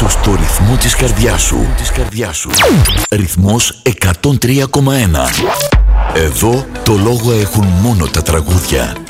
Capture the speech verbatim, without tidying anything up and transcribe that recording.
ύψος στο ρυθμό της καρδιάς σου. Της καρδιάς σου. Ρυθμός εκατόν τρία κόμμα ένα. Εδώ το λόγο έχουν μόνο τα τραγούδια.